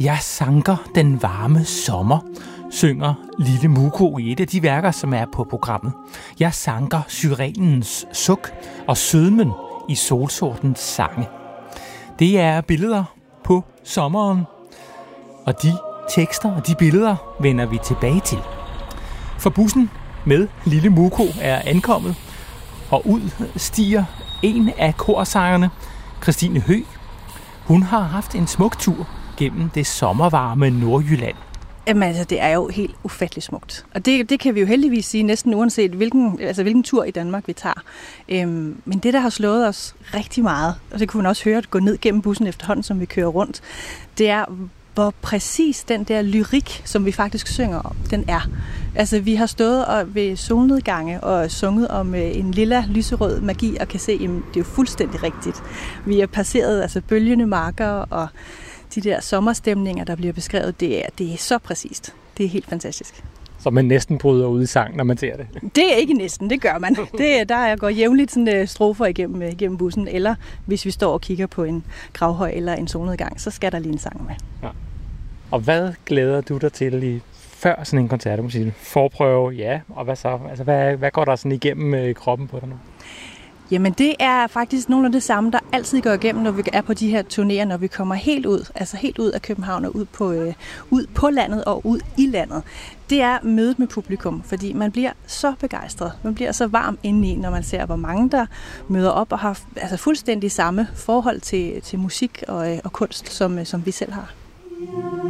Jeg sanker den varme sommer, synger Lille Muko i et af de værker, som er på programmet. Jeg sanker syrenens suk og sødmen i solsortens sange. Det er billeder på sommeren, og de tekster og de billeder vender vi tilbage til. For bussen med Lille Muko er ankommet, og ud stiger en af korsangerne, Christine Høgh. Hun har haft en smuk tur gennem det sommervarme Nordjylland. Jamen altså, det er jo helt ufatteligt smukt. Og det kan vi jo heldigvis sige næsten uanset hvilken tur i Danmark vi tager. Men det, der har slået os rigtig meget, og det kunne man også høre at gå ned gennem bussen efterhånden, som vi kører rundt, det er, hvor præcis den der lyrik, som vi faktisk synger om, den er. Altså, vi har stået ved solnedgange og sunget om en lilla lyserød magi, og kan se, at det er jo fuldstændig rigtigt. Vi har passeret bølgende marker, og de der sommerstemninger, der bliver beskrevet, det er så præcist. Det er helt fantastisk. Så man næsten bryder ud i sang, når man ser det? Det er ikke næsten, det gør man. Der går jævnligt sådan strofer igennem bussen, eller hvis vi står og kigger på en gravhøj eller en solnedgang, så skal der lige en sang med. Ja. Og hvad glæder du dig til før sådan en koncert? Du må sige, forprøve, ja, og hvad så? Altså, hvad går der sådan igennem kroppen på dig nu? Jamen, det er faktisk nogle af det samme, der altid går igennem, når vi er på de her turnéer, når vi kommer helt ud af København og ud på landet og ud i landet. Det er mødet med publikum, fordi man bliver så begejstret, man bliver så varm indeni, når man ser, hvor mange der møder op og har fuldstændig samme forhold til musik og kunst, som vi selv har.